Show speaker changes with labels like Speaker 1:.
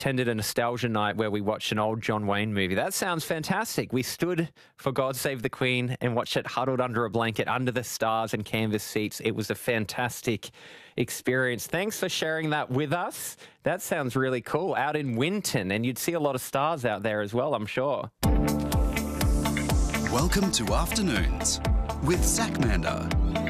Speaker 1: attended a nostalgia night where we watched an old John Wayne movie. That sounds fantastic. We stood for God Save the Queen and watched it huddled under a blanket, under the stars and canvas seats. It was a fantastic experience. Thanks for sharing that with us. That sounds really cool. Out in Winton, and you'd see a lot of stars out there as well, I'm sure.
Speaker 2: Welcome to Afternoons with Zach Mander.